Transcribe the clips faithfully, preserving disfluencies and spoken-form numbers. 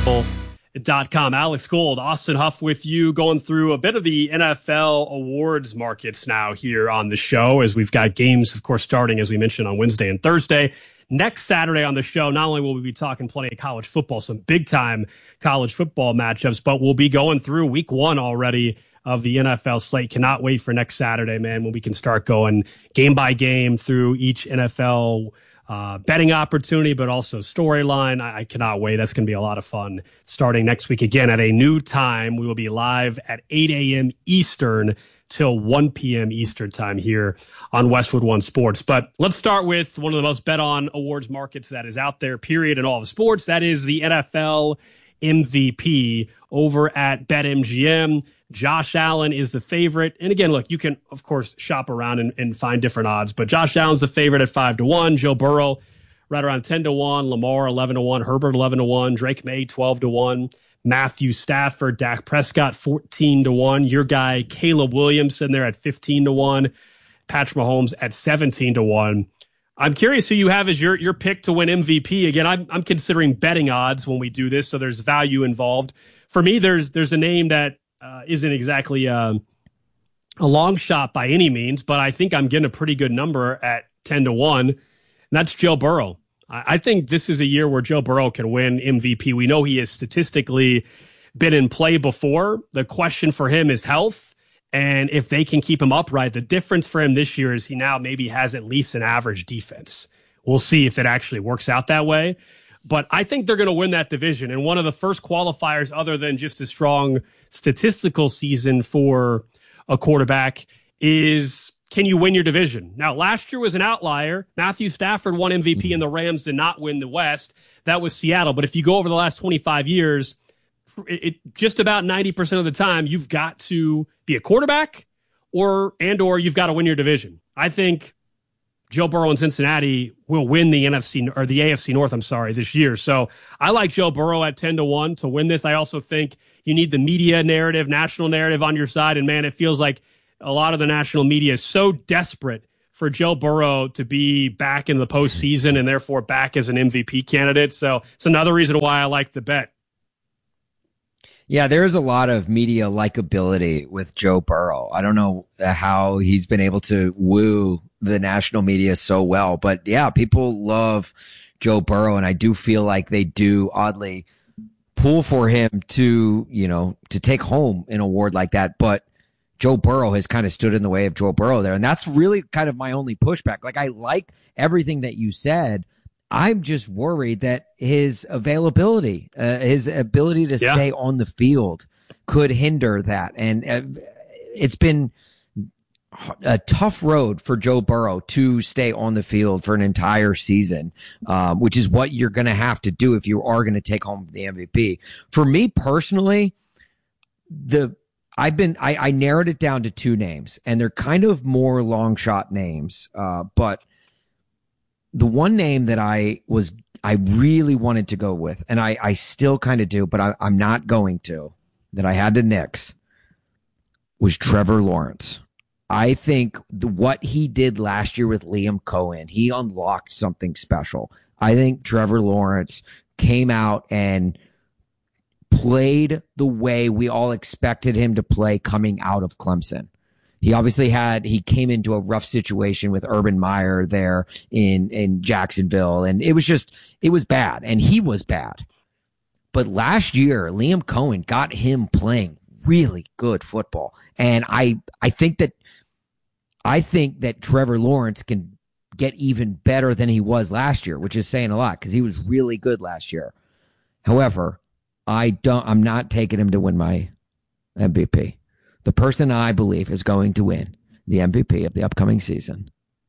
Dot com. Alex Gold, Austin Huff with you, going through a bit of the N F L awards markets now here on the show, as we've got games, of course, starting, as we mentioned, on Wednesday and Thursday. Next Saturday on the show, not only will we be talking plenty of college football, some big-time college football matchups, but we'll be going through week one already of the N F L slate. Cannot wait for next Saturday, man, when we can start going game by game through each N F L Uh, betting opportunity, but also storyline. I, I cannot wait. That's going to be a lot of fun starting next week again at a new time. We will be live at eight a.m. Eastern till one p.m. Eastern time here on Westwood One Sports. But let's start with one of the most bet on awards markets that is out there, period, in all of sports. That is the N F L M V P over at BetMGM. Josh Allen is the favorite. And again, look, you can, of course, shop around and, and find different odds, but Josh Allen's the favorite at five to one. Joe Burrow right around ten to one. Lamar eleven to one. Herbert eleven to one. Drake May twelve to one. Matthew Stafford, Dak Prescott fourteen to one. Your guy Caleb Williams sitting there at fifteen to one. Patrick Mahomes at seventeen to one. I'm curious who you have as your your pick to win M V P. Again, I'm I'm considering betting odds when we do this, so there's value involved. For me, there's there's a name that uh, isn't exactly uh, a long shot by any means, but I think I'm getting a pretty good number at ten to one, and that's Joe Burrow. I, I think this is a year where Joe Burrow can win M V P. We know he has statistically been in play before. The question for him is health. And if they can keep him upright, the difference for him this year is he now maybe has at least an average defense. We'll see if it actually works out that way. But I think they're going to win that division. And one of the first qualifiers, other than just a strong statistical season for a quarterback, is can you win your division? Now, last year was an outlier. Matthew Stafford won M V P and the Rams did not win the West. That was Seattle. But if you go over the last twenty-five years, It, it just about ninety percent of the time you've got to be a quarterback or and or you've got to win your division. I think Joe Burrow in Cincinnati will win the N F C or the A F C North, I'm sorry, this year. So I like Joe Burrow at ten to one to win this. I also think you need the media narrative, national narrative on your side. And man, it feels like a lot of the national media is so desperate for Joe Burrow to be back in the postseason and therefore back as an M V P candidate. So it's another reason why I like the bet. Yeah, there's a lot of media likability with Joe Burrow. I don't know how he's been able to woo the national media so well, but yeah, people love Joe Burrow, and I do feel like they do oddly pull for him to, you know, to take home an award like that. But Joe Burrow has kind of stood in the way of Joe Burrow there, and that's really kind of my only pushback. Like, I like everything that you said. I'm just worried that his availability, uh, his ability to yeah. stay on the field could hinder that. And uh, it's been a tough road for Joe Burrow to stay on the field for an entire season, um, which is what you're going to have to do if you are going to take home the M V P. For me personally, the I've been I, I narrowed it down to two names, and they're kind of more long shot names, uh, but the one name that I was, I really wanted to go with, and I, I still kind of do, but I, I'm not going to, that I had to nix, was Trevor Lawrence. I think the, what he did last year with Liam Cohen, he unlocked something special. I think Trevor Lawrence came out and played the way we all expected him to play coming out of Clemson. He obviously had, he came into a rough situation with Urban Meyer there in, in Jacksonville. And it was just, it was bad. And he was bad. But last year, Liam Cohen got him playing really good football. And I, I think that, I think that Trevor Lawrence can get even better than he was last year, which is saying a lot because he was really good last year. However, I don't, I'm not taking him to win my M V P. The person I believe is going to win the M V P of the upcoming season,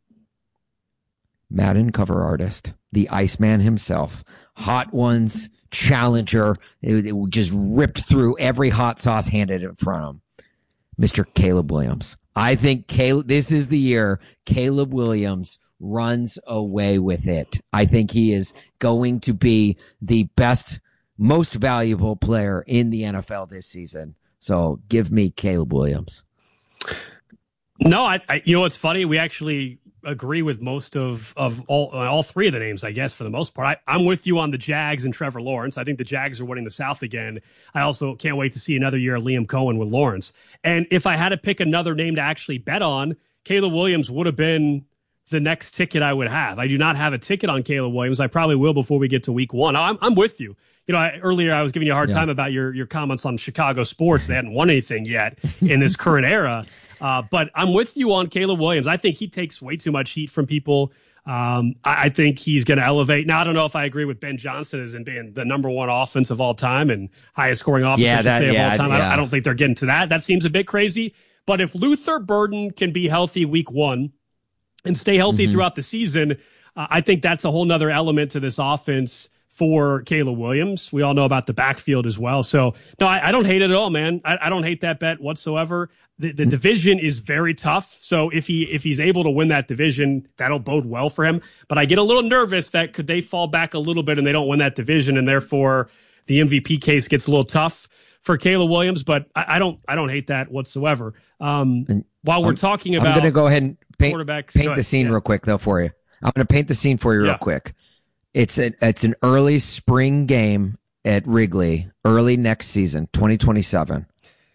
Madden cover artist, the Iceman himself, Hot Ones challenger, it, it just ripped through every hot sauce handed in front of him, Mister Caleb Williams. I think Caleb, this is the year Caleb Williams runs away with it. I think he is going to be the best, most valuable player in the N F L this season. So give me Caleb Williams. No, I, I you know what's funny? We actually agree with most of of all uh, all three of the names, I guess, for the most part. I, I'm with you on the Jags and Trevor Lawrence. I think the Jags are winning the South again. I also can't wait to see another year of Liam Cohen with Lawrence. And if I had to pick another name to actually bet on, Caleb Williams would have been the next ticket I would have. I do not have a ticket on Caleb Williams. I probably will before we get to week one. I'm, I'm with you. You know, I, earlier I was giving you a hard yeah. time about your your comments on Chicago sports. They hadn't won anything yet in this current era. Uh, but I'm with you on Caleb Williams. I think he takes way too much heat from people. Um, I, I think he's going to elevate. Now, I don't know if I agree with Ben Johnson as in being the number one offense of all time and highest scoring offense yeah, that, of yeah, all time. Yeah. I, don't, I don't think they're getting to that. That seems a bit crazy. But if Luther Burden can be healthy week one and stay healthy mm-hmm. throughout the season, uh, I think that's a whole nother element to this offense for Caleb Williams. We all know about the backfield as well. So, no, I, I don't hate it at all, man. I, I don't hate that bet whatsoever. The, the division is very tough. So if he if he's able to win that division, that'll bode well for him. But I get a little nervous that could they fall back a little bit and they don't win that division, and therefore the M V P case gets a little tough for Caleb Williams. But I, I don't I don't hate that whatsoever. Um, while we're I'm, talking about, I'm going to go ahead and paint, paint the scene yeah. real quick though for you. I'm going to paint the scene for you real yeah. quick. It's an it's an early spring game at Wrigley, early next season, twenty twenty-seven.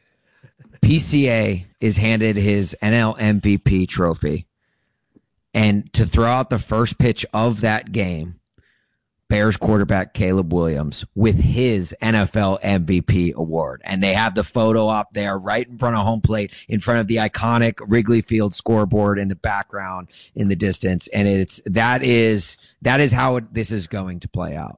P C A is handed his N L M V P trophy, and to throw out the first pitch of that game, Bears quarterback Caleb Williams with his N F L M V P award. And they have the photo up there right in front of home plate, in front of the iconic Wrigley Field scoreboard in the background in the distance. And it's, that is, that is how it, this is going to play out.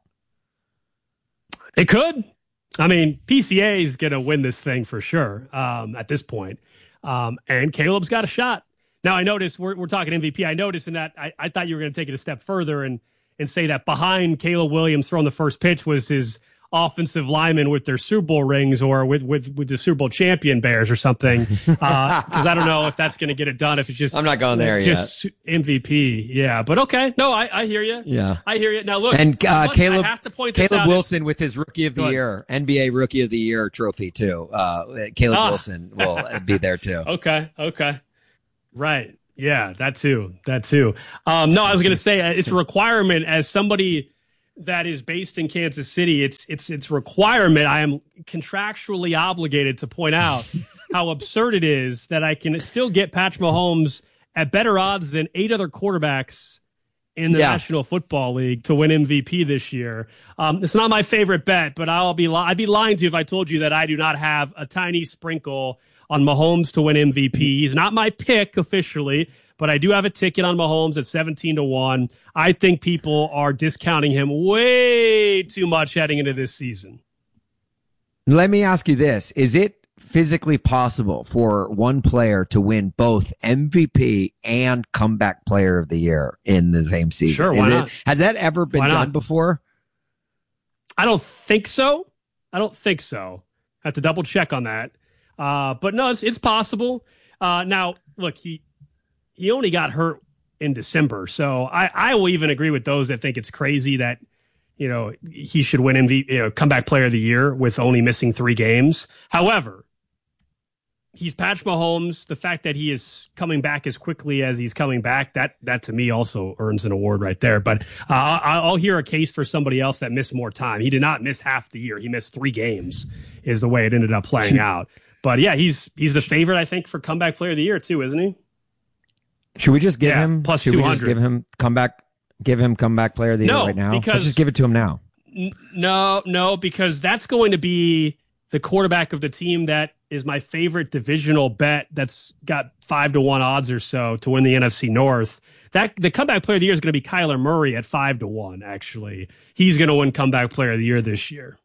It could. I mean, P C A is going to win this thing for sure um, at this point. Um, and Caleb's got a shot. Now, I noticed we're, we're talking M V P. I noticed in that I, I thought you were going to take it a step further and and say that behind Caleb Williams throwing the first pitch was his offensive lineman with their Super Bowl rings or with with, with the Super Bowl champion Bears or something. Because uh, I don't know if that's going to get it done. If it's just I'm not going there just yet. M V P, yeah. But okay, no, I, I hear you. Yeah, I hear you. Now look, and uh, I Caleb I have to point Caleb this out. Wilson with his Rookie of the Year, N B A Rookie of the Year trophy too. Uh, Caleb ah. Wilson will be there too. Okay, okay, right. Yeah, that too. That too. Um, no, I was going to say uh, it's a requirement as somebody that is based in Kansas City. It's it's it's requirement. I am contractually obligated to point out how absurd it is that I can still get Patrick Mahomes at better odds than eight other quarterbacks in the yeah. National Football League to win M V P this year. Um, it's not my favorite bet, but I'll be li- I'd be lying to you if I told you that I do not have a tiny sprinkle on Mahomes to win M V P. He's not my pick officially, but I do have a ticket on Mahomes at seventeen to one. I think people are discounting him way too much heading into this season. Let me ask you this. Is it physically possible for one player to win both M V P and comeback player of the year in the same season? Sure, why Is not? It, has that ever been done before? I don't think so. I don't think so. I have to double check on that. Uh, but no, it's, it's possible. Uh, now, look, he he only got hurt in December, so I, I will even agree with those that think it's crazy that you know he should win M V P, you know, comeback player of the year with only missing three games. However, he's Patrick Mahomes. The fact that he is coming back as quickly as he's coming back, that that to me also earns an award right there. But uh, I, I'll hear a case for somebody else that missed more time. He did not miss half the year. He missed three games is the way it ended up playing out. But yeah, he's he's the favorite, I think, for comeback player of the year too, isn't he? Should we just give yeah, him plus should we just give him comeback give him comeback player of the no, year right now? Because, Let's just give it to him now. N- no, no, because that's going to be the quarterback of the team that is my favorite divisional bet that's got five to one odds or so to win the N F C North. That the comeback player of the year is going to be Kyler Murray at five to one, actually. He's going to win comeback player of the year this year.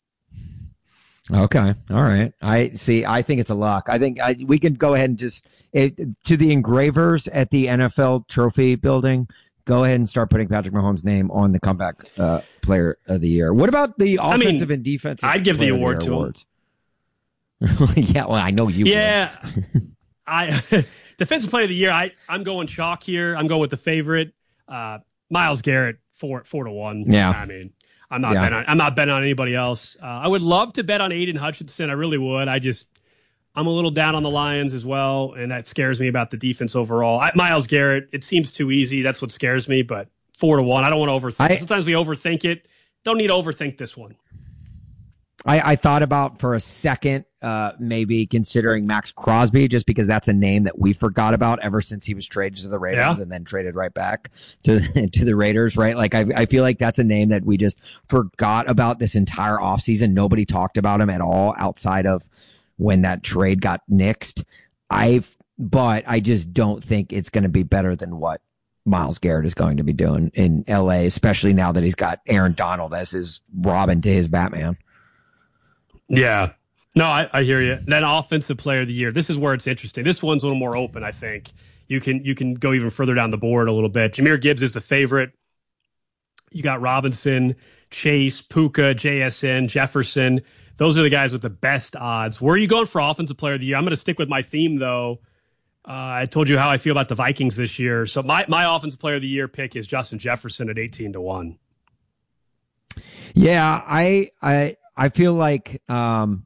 Okay. All right. I see. I think it's a lock. I think I, we can go ahead and just it, to the engravers at the N F L trophy building. Go ahead and start putting Patrick Mahomes' name on the comeback uh, player of the year. What about the offensive I mean, and defensive? I'd give the award the to awards? him. Yeah. Well, I know you. Yeah. I defensive player of the year. I I'm going chalk here. I'm going with the favorite, uh, Myles Garrett, four four to one. Yeah. I mean. I'm not yeah. betting on, I'm not betting on anybody else. Uh, I would love to bet on Aiden Hutchinson. I really would. I just I'm a little down on the Lions as well, and that scares me about the defense overall. I, Myles Garrett, it seems too easy. That's what scares me, but four to one. I don't want to overthink. I, Sometimes we overthink it. Don't need to overthink this one. I, I thought about for a second uh, maybe considering Max Crosby, just because that's a name that we forgot about ever since he was traded to the Raiders yeah. and then traded right back to to the Raiders, right? Like I, I feel like that's a name that we just forgot about this entire offseason. Nobody talked about him at all outside of when that trade got nixed. I've, but I just don't think it's going to be better than what Myles Garrett is going to be doing in L A, especially now that he's got Aaron Donald as his Robin to his Batman. Yeah. No, I, I hear you. Then offensive player of the year. This is where it's interesting. This one's a little more open, I think. You can you can go even further down the board a little bit. Jahmyr Gibbs is the favorite. You got Robinson, Chase, Puka, J S N, Jefferson. Those are the guys with the best odds. Where are you going for offensive player of the year? I'm going to stick with my theme, though. Uh, I told you how I feel about the Vikings this year. So my, my offensive player of the year pick is Justin Jefferson at eighteen to one. Yeah, I I I feel like um,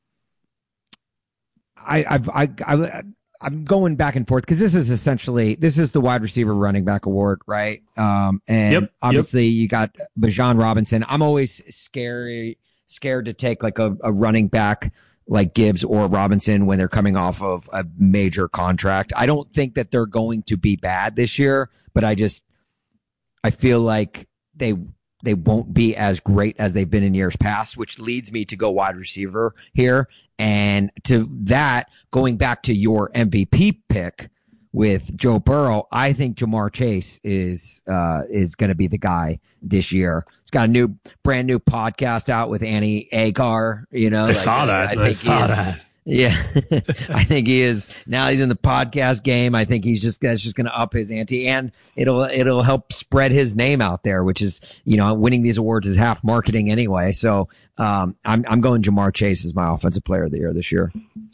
I I've, I I I'm going back and forth because this is essentially this is the wide receiver running back award, right? Um, and yep, obviously yep. you got Bijan Robinson. I'm always scary scared to take like a, a running back like Gibbs or Robinson when they're coming off of a major contract. I don't think that they're going to be bad this year, but I just I feel like they they won't be as great as they've been in years past, which leads me to go wide receiver here. And to that, going back to your M V P pick with Joe Burrow, I think Jamar Chase is uh, is going to be the guy this year. He's got a new, brand new podcast out with Annie Agar. You know, I like, saw that. I, I think I saw is, that. Yeah, I think he is. Now he's in the podcast game. I think he's just that's just going to up his ante, and it'll it'll help spread his name out there, which is, you know, winning these awards is half marketing anyway. So um, I'm I'm going Jamar Chase as my offensive player of the year this year.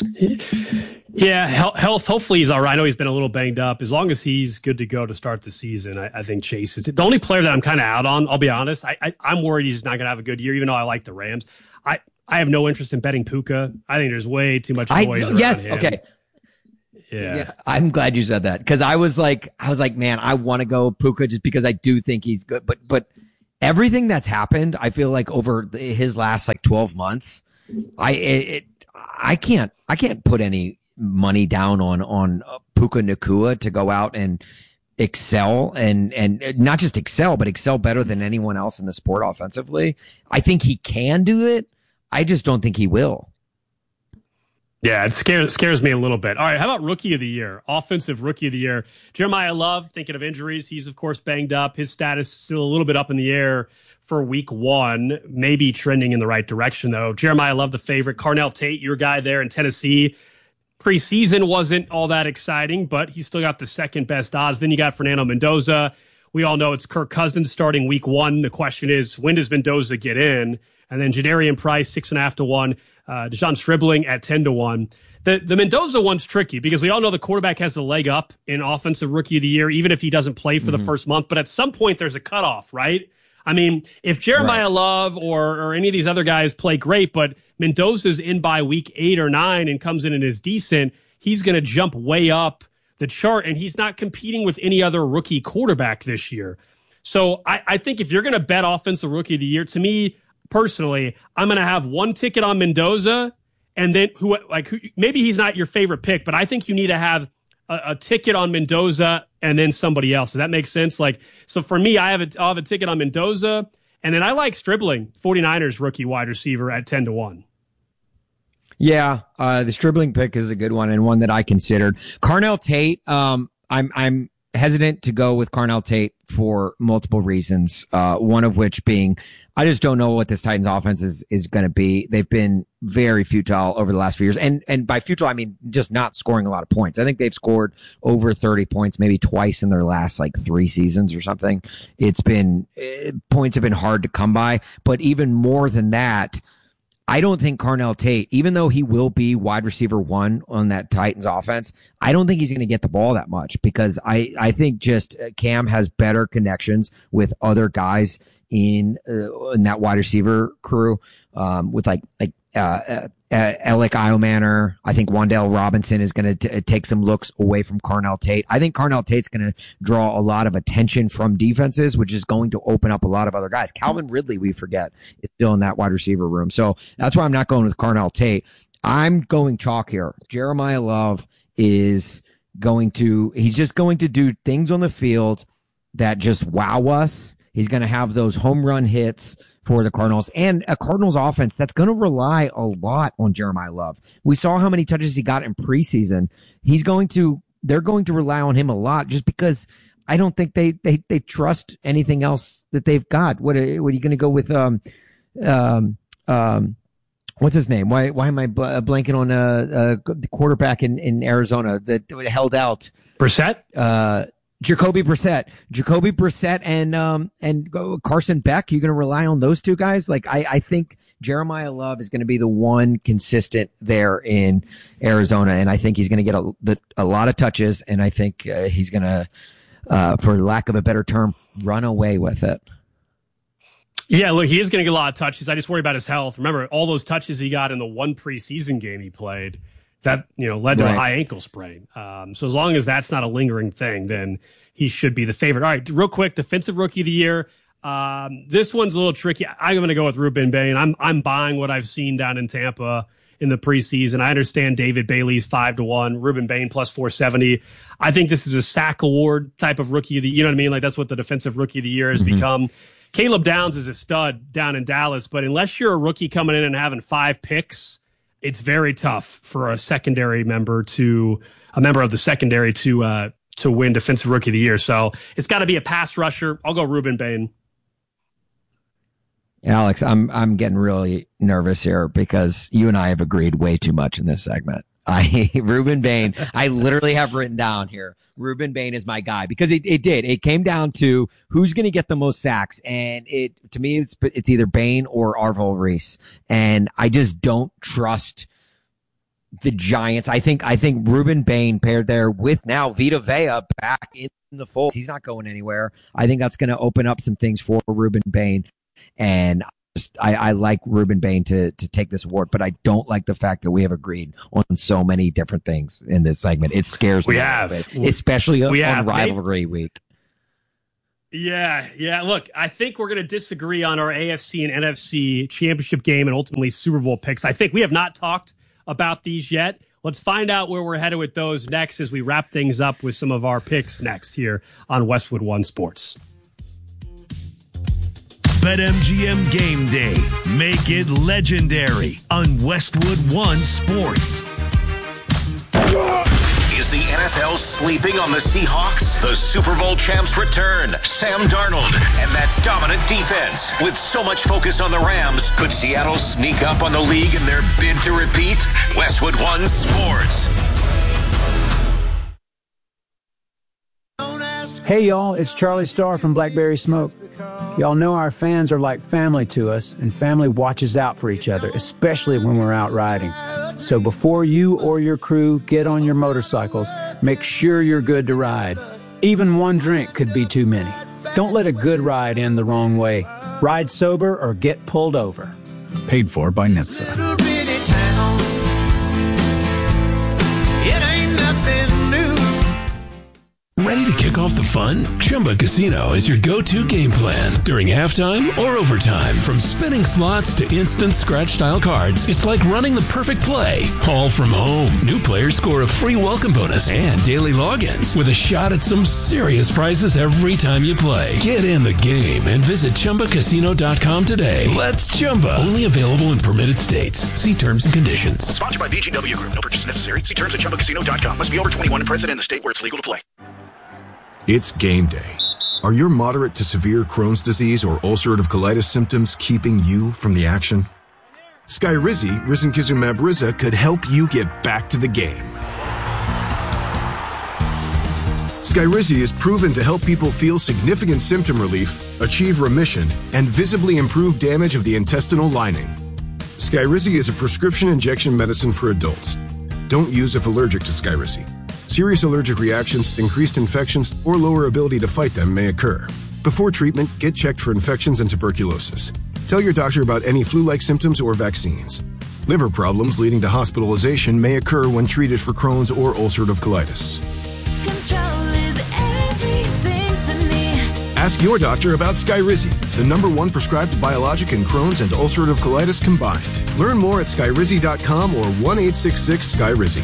Yeah, health. Hopefully he's all right. I know he's been a little banged up. As long as he's good to go to start the season, I, I think Chase is the only player that I'm kind of out on. I'll be honest. I, I I'm worried he's not going to have a good year, even though I like the Rams. I. I have no interest in betting Puka. I think there's way too much noise I, yes, him. okay. Yeah. yeah. I'm glad you said that because I was like, I was like, man, I want to go Puka just because I do think he's good. But, but everything that's happened, I feel like over his last like twelve months, I, it, it I can't, I can't put any money down on, on Puka Nacua to go out and excel and, and not just excel, but excel better than anyone else in the sport offensively. I think he can do it. I just don't think he will. Yeah, it scares scares me a little bit. All right, how about rookie of the year? Offensive rookie of the year. Jeremiah Love, thinking of injuries. He's, of course, banged up. His status still a little bit up in the air for week one. Maybe trending in the right direction, though. Jeremiah Love, the favorite. Carnell Tate, your guy there in Tennessee. Preseason wasn't all that exciting, but he's still got the second best odds. Then you got Fernando Mendoza. We all know it's Kirk Cousins starting week one. The question is, when does Mendoza get in? And then Jadarian Price, six and a half to one. Uh, Deshaun Stribling at ten to one. The the Mendoza one's tricky because we all know the quarterback has the leg up in offensive rookie of the year, even if he doesn't play for mm-hmm. the first month. But at some point, there's a cutoff, right? I mean, if Jeremiah right. Love or or any of these other guys play great, but Mendoza's in by week eight or nine and comes in and is decent, he's going to jump way up the chart, and he's not competing with any other rookie quarterback this year. So I, I think if you're going to bet offensive rookie of the year, to me, personally, I'm going to have one ticket on Mendoza, and then who like who, maybe he's not your favorite pick, but I think you need to have a, a ticket on Mendoza and then somebody else. Does that make sense? Like, so for me, I have a, I'll have a ticket on Mendoza, and then I like Stribling, 49ers rookie wide receiver at ten to one. Yeah, uh, the Stribling pick is a good one and one that I considered. Carnell Tate, um, I'm I'm hesitant to go with Carnell Tate for multiple reasons. Uh, one of which being, I just don't know what this Titans offense is, is going to be. They've been very futile over the last few years. And, and by futile, I mean just not scoring a lot of points. I think they've scored over thirty points, maybe twice in their last like three seasons or something. It's been, uh, points have been hard to come by, but even more than that, I don't think Carnell Tate, even though he will be wide receiver one on that Titans offense, I don't think he's going to get the ball that much because I, I think just Cam has better connections with other guys in, uh, in that wide receiver crew, um, with like, like uh, uh, uh, Alec Iomanner. I think Wan'Dale Robinson is going to take some looks away from Carnell Tate. I think Carnell Tate's going to draw a lot of attention from defenses, which is going to open up a lot of other guys. Calvin Ridley, we forget, is still in that wide receiver room. So that's why I'm not going with Carnell Tate. I'm going chalk here. Jeremiah Love is going to, he's just going to do things on the field that just wow us. He's going to have those home run hits for the Cardinals and a Cardinals offense that's going to rely a lot on Jeremiah Love. We saw how many touches he got in preseason. He's going to, they're going to rely on him a lot just because I don't think they, they, they trust anything else that they've got. What are, what are you going to go with? Um, um, um, what's his name? Why, why am I bl- blanking on a, a quarterback in, in Arizona that held out? Brissett? Uh, Jacoby Brissett, Jacoby Brissett and, um, and Carson Beck. You're going to rely on those two guys. Like, I, I think Jeremiah Love is going to be the one consistent there in Arizona. And I think he's going to get a, the, a lot of touches. And I think uh, he's going to, uh, for lack of a better term, run away with it. Yeah, look, he is going to get a lot of touches. I just worry about his health. Remember, all those touches he got in the one preseason game he played, that, you know, led to right. a high ankle sprain. Um, so as long as that's not a lingering thing, then he should be the favorite. All right, real quick, defensive rookie of the year. Um, this one's a little tricky. I'm going to go with Ruben Bain. I'm I'm buying what I've seen down in Tampa in the preseason. I understand David Bailey's five to one, Ruben Bain plus four seventy. I think this is a sack award type of rookie of the, you know what I mean? Like that's what the defensive rookie of the year has mm-hmm. become. Caleb Downs is a stud down in Dallas, but unless you're a rookie coming in and having five picks, it's very tough for a secondary member to a member of the secondary to uh, to win defensive rookie of the year. So it's got to be a pass rusher. I'll go Ruben Bain. Alex, I'm I'm getting really nervous here because you and I have agreed way too much in this segment. I Ruben Bain, I literally have written down here, Ruben Bain is my guy because it, it did. It came down to who's going to get the most sacks. And it, to me, it's, it's either Bain or Arvil Reese. And I just don't trust the Giants. I think, I think Ruben Bain paired there with now Vita Vea back in the fold. He's not going anywhere. I think that's going to open up some things for Ruben Bain. And Just, I, I like Ruben Bain to to take this award, but I don't like the fact that we have agreed on so many different things in this segment. It scares me we a have. little bit, especially we on have. rivalry week. Yeah, yeah. Look, I think we're going to disagree on our A F C and N F C championship game and ultimately Super Bowl picks. I think we have not talked about these yet. Let's find out where we're headed with those next as we wrap things up with some of our picks next here on Westwood One Sports. BetMGM Game Day. Make it legendary on Westwood One Sports. Is the N F L sleeping on the Seahawks? The Super Bowl champs return. Sam Darnold and that dominant defense. With so much focus on the Rams, could Seattle sneak up on the league in their bid to repeat? Westwood One Sports. Hey y'all, it's Charlie Starr from Blackberry Smoke. Y'all know our fans are like family to us, and family watches out for each other, especially when we're out riding. So before you or your crew get on your motorcycles, make sure you're good to ride. Even one drink could be too many. Don't let a good ride end the wrong way. Ride sober or get pulled over. Paid for by N H T S A. Ready to kick off the fun? Chumba Casino is your go-to game plan. During halftime or overtime, from spinning slots to instant scratch-style cards, it's like running the perfect play, all from home. New players score a free welcome bonus and daily logins with a shot at some serious prizes every time you play. Get in the game and visit Chumba Casino dot com today. Let's Chumba. Only available in permitted states. See terms and conditions. Sponsored by V G W Group. No purchase necessary. See terms at Chumba Casino dot com. Must be over twenty-one and present in the state where it's legal to play. It's game day. Are your moderate to severe Crohn's disease or ulcerative colitis symptoms keeping you from the action? Skyrizi, risankizumab Riza, could help you get back to the game. Skyrizi is proven to help people feel significant symptom relief, achieve remission, and visibly improve damage of the intestinal lining. Skyrizi is a prescription injection medicine for adults. Don't use if allergic to Skyrizi. Serious allergic reactions, increased infections, or lower ability to fight them may occur. Before treatment, get checked for infections and tuberculosis. Tell your doctor about any flu-like symptoms or vaccines. Liver problems leading to hospitalization may occur when treated for Crohn's or ulcerative colitis. Control is everything to me. Ask your doctor about Skyrizi, the number one prescribed biologic in Crohn's and ulcerative colitis combined. Learn more at skyrizi dot com or one eight six six Skyrizi.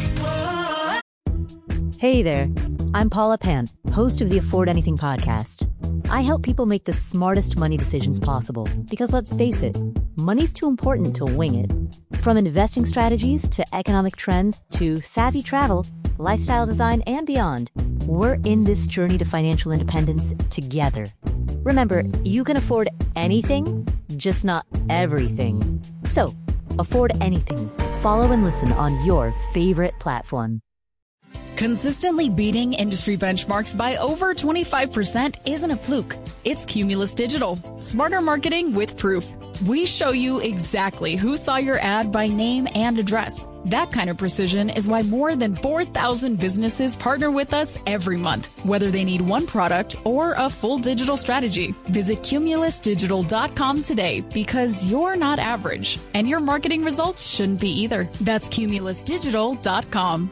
Hey there, I'm Paula Pant, host of the Afford Anything podcast. I help people make the smartest money decisions possible because, let's face it, money's too important to wing it. From investing strategies to economic trends to savvy travel, lifestyle design, and beyond, we're in this journey to financial independence together. Remember, you can afford anything, just not everything. So, afford anything. Follow and listen on your favorite platform. Consistently beating industry benchmarks by over twenty-five percent isn't a fluke. It's Cumulus Digital. Smarter marketing with proof. We show you exactly who saw your ad by name and address. That kind of precision is why more than four thousand businesses partner with us every month, whether they need one product or a full digital strategy. Visit cumulus digital dot com today because you're not average, and your marketing results shouldn't be either. That's cumulus digital dot com.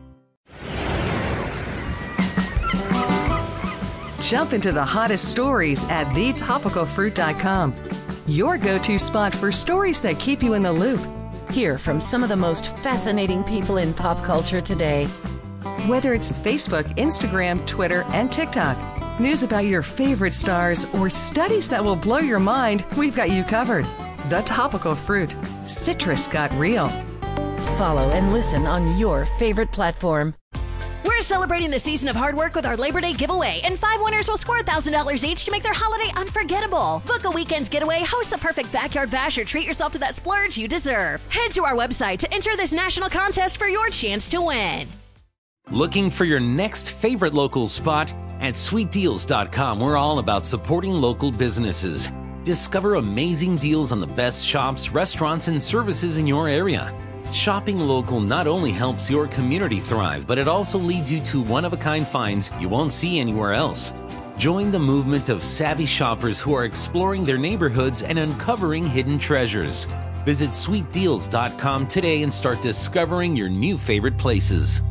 Jump into the hottest stories at the topical fruit dot com. Your go-to spot for stories that keep you in the loop. Hear from some of the most fascinating people in pop culture today. Whether it's Facebook, Instagram, Twitter, and TikTok, news about your favorite stars, or studies that will blow your mind, we've got you covered. The Topical Fruit. Citrus got real. Follow and listen on your favorite platform. We're celebrating the season of hard work with our Labor Day giveaway, and five winners will score one thousand dollars each to make their holiday unforgettable. Book a weekend's getaway, host the perfect backyard bash, or treat yourself to that splurge you deserve. Head to our website to enter this national contest for your chance to win. Looking for your next favorite local spot? At sweet deals dot com, we're all about supporting local businesses. Discover amazing deals on the best shops, restaurants, and services in your area. Shopping local not only helps your community thrive, but it also leads you to one-of-a-kind finds you won't see anywhere else. Join the movement of savvy shoppers who are exploring their neighborhoods and uncovering hidden treasures. Visit sweet deals dot com today and start discovering your new favorite places.